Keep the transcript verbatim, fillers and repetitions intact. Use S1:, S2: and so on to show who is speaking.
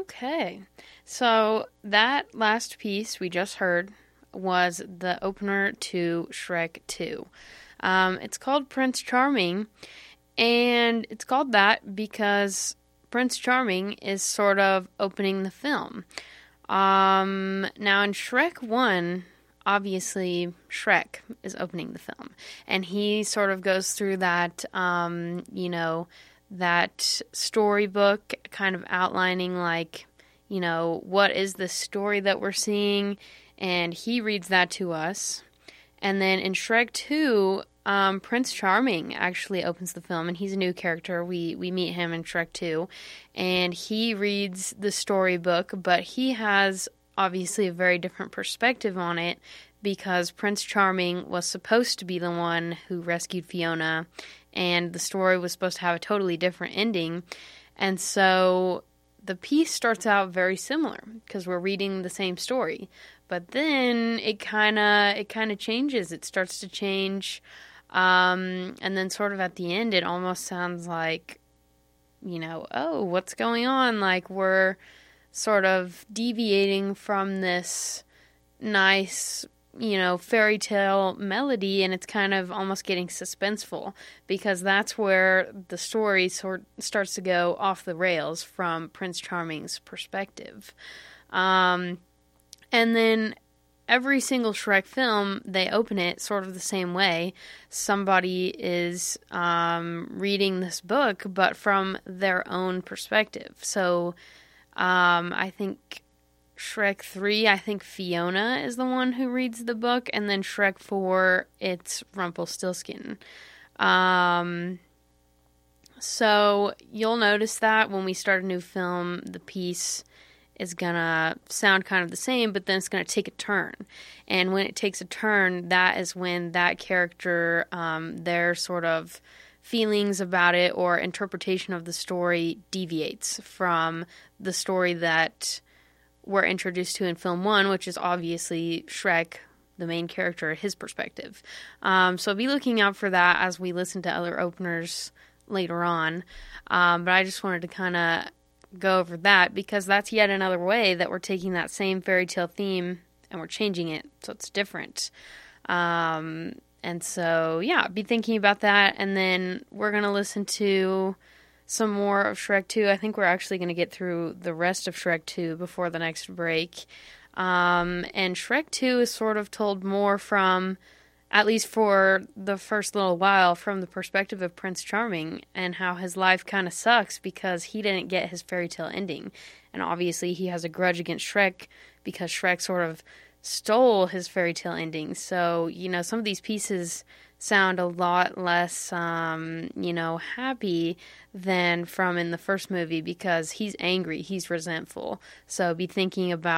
S1: Okay. So that last piece we just heard was the opener to Shrek two. Um, it's called Prince Charming, and it's called that because Prince Charming is sort of opening the film. Um, now in Shrek one, obviously Shrek is opening the film, and he sort of goes through that, um, you know, that storybook kind of outlining, like, you know, what is the story that we're seeing, and he reads that to us. And then in Shrek two, um, Prince Charming actually opens the film, and he's a new character. We we meet him in Shrek two, and he reads the storybook, but he has obviously a very different perspective on it because Prince Charming was supposed to be the one who rescued Fiona, and the story was supposed to have a totally different ending. And so the piece starts out very similar because we're reading the same story, but then it kind of it kind of changes. It starts to change, um, and then sort of at the end, it almost sounds like, you know, oh, what's going on? Like we're sort of deviating from this nice, you know, fairy tale melody, and it's kind of almost getting suspenseful because that's where the story sort starts to go off the rails from Prince Charming's perspective. Um, and then every single Shrek film, they open it sort of the same way. Somebody is um, reading this book, but from their own perspective. So um, I think Shrek three, I think Fiona is the one who reads the book, and then Shrek four, it's Rumpelstiltskin. Um, so you'll notice that when we start a new film, the piece is gonna sound kind of the same, but then it's gonna take a turn. And when it takes a turn, that is when that character, um, their sort of feelings about it or interpretation of the story deviates from the story that we're introduced to in film one, which is obviously Shrek, the main character, his perspective. Um, so be looking out for that as we listen to other openers later on. Um, but I just wanted to kind of go over that because that's yet another way that we're taking that same fairy tale theme and we're changing it so it's different. Um, and so, yeah, be thinking about that. And then we're going to listen to some more of Shrek two. I think we're actually going to get through the rest of Shrek two before the next break. Um, and Shrek two is sort of told more from, at least for the first little while, from the perspective of Prince Charming and how his life kind of sucks because he didn't get his fairy tale ending. And obviously he has a grudge against Shrek because Shrek sort of stole his fairy tale ending. So, you know, some of these pieces sound a lot less, um, you know, happy than from in the first movie because he's angry, he's resentful. So be thinking about